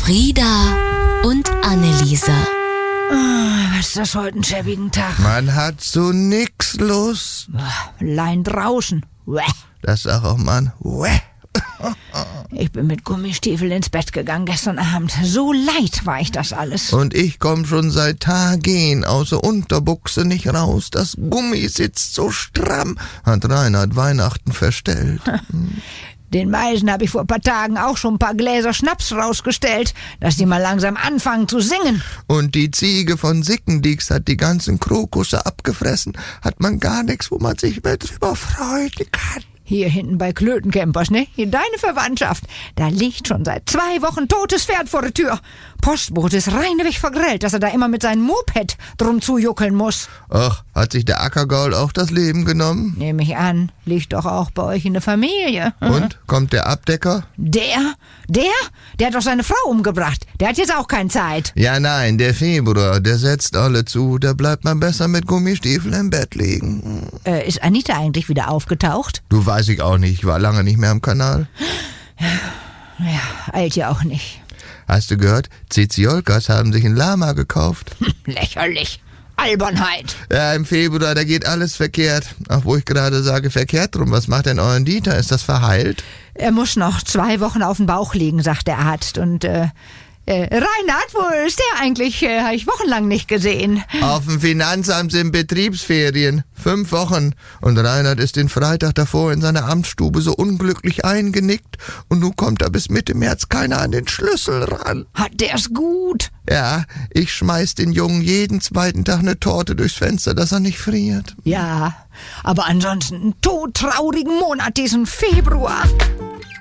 Frieda und Anneliese. Was ist das heute ein schäbigen Tag? Man hat so nix Lust. Allein draußen. Das sag auch man. Ich bin mit Gummistiefeln ins Bett gegangen gestern Abend. So leid war ich das alles. Und ich komm schon seit Tagen aus der Unterbuchse nicht raus. Das Gummi sitzt so stramm, hat Reinhard Weihnachten verstellt. Den Meisen habe ich vor ein paar Tagen auch schon ein paar Gläser Schnaps rausgestellt, dass die mal langsam anfangen zu singen. Und die Ziege von Sickendix hat die ganzen Krokusse abgefressen. Hat man gar nichts, wo man sich mehr drüber freuen kann. Hier hinten bei Klötencampers, ne? Hier deine Verwandtschaft. Da liegt schon seit 2 Wochen totes Pferd vor der Tür. Postbote ist reineweg vergrellt, dass er da immer mit seinem Moped drum zujuckeln muss. Ach, hat sich der Ackergaul auch das Leben genommen? Nehme ich an. Liegt doch auch bei euch in der Familie. Und? Kommt der Abdecker? Der? Der hat doch seine Frau umgebracht. Der hat jetzt auch keine Zeit. Ja, nein, der Februar, der setzt alle zu. Da bleibt man besser mit Gummistiefeln im Bett liegen. Ist Anita eigentlich wieder aufgetaucht? Du, weiß ich auch nicht. Ich war lange nicht mehr am Kanal. Ja, eilt ja auch nicht. Hast du gehört? Ziziolkas haben sich ein Lama gekauft. Lächerlich. Albernheit. Ja, im Februar, da geht alles verkehrt. Ach, wo ich gerade sage, verkehrt drum. Was macht denn euren Dieter? Ist das verheilt? Er muss noch 2 Wochen auf dem Bauch liegen, sagt der Arzt. Und, Reinhard, wo ist der eigentlich? Habe ich wochenlang nicht gesehen. Auf dem Finanzamt sind Betriebsferien. 5 Wochen. Und Reinhard ist den Freitag davor in seiner Amtsstube so unglücklich eingenickt. Und nun kommt da bis Mitte März keiner an den Schlüssel ran. Hat der's gut? Ja, ich schmeiß den Jungen jeden 2. Tag eine Torte durchs Fenster, dass er nicht friert. Ja, aber ansonsten einen todtraurigen Monat diesen Februar.